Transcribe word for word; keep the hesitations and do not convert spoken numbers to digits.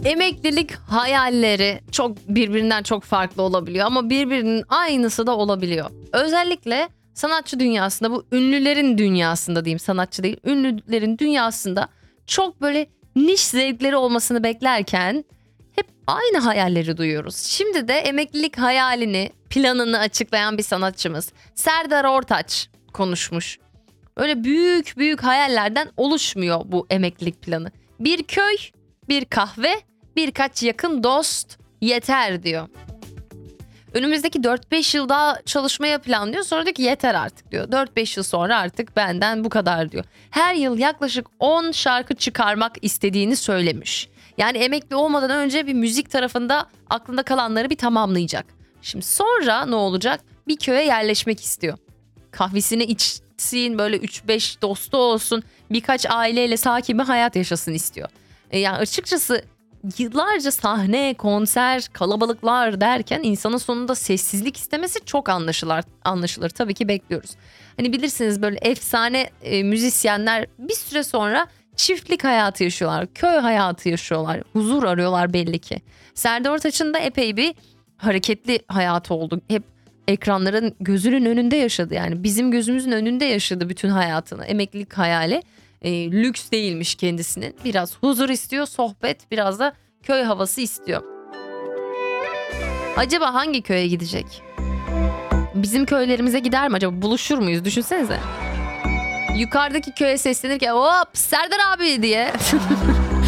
Emeklilik hayalleri çok birbirinden çok farklı olabiliyor ama birbirinin aynısı da olabiliyor. Özellikle sanatçı dünyasında, bu ünlülerin dünyasında diyeyim, sanatçı değil, ünlülerin dünyasında çok böyle niş zevkleri olmasını beklerken hep aynı hayalleri duyuyoruz. Şimdi de emeklilik hayalini, planını açıklayan bir sanatçımız Serdar Ortaç konuşmuş. Öyle büyük büyük hayallerden oluşmuyor bu emeklilik planı. Bir köy, bir kahve, birkaç yakın dost yeter diyor. Önümüzdeki dört beş yıl daha çalışmaya planlıyor. Sonra diyor ki yeter artık diyor. dört beş yıl sonra artık benden bu kadar diyor. Her yıl yaklaşık on şarkı çıkarmak istediğini söylemiş. Yani emekli olmadan önce bir müzik tarafında aklında kalanları bir tamamlayacak. Şimdi sonra ne olacak? Bir köye yerleşmek istiyor. Kahvesini içsin, böyle üç beş dostu olsun, birkaç aileyle sakin bir hayat yaşasın istiyor. E yani açıkçası yıllarca sahne, konser, kalabalıklar derken insanın sonunda sessizlik istemesi çok anlaşılır. Anlaşılır. Tabii ki bekliyoruz. Hani bilirsiniz, böyle efsane e, müzisyenler bir süre sonra çiftlik hayatı yaşıyorlar, köy hayatı yaşıyorlar, huzur arıyorlar belli ki. Serdar Ortaç'ın da epey bir hareketli hayatı oldu. Hep ekranların gözünün önünde yaşadı, yani bizim gözümüzün önünde yaşadı bütün hayatını. Emeklilik hayali e, lüks değilmiş kendisinin. Biraz huzur istiyor, sohbet, biraz da köy havası istiyor. Acaba hangi köye gidecek? Bizim köylerimize gider mi acaba? Buluşur muyuz? Düşünsenize. Yukarıdaki köye seslenirken hop Serdar abi diye.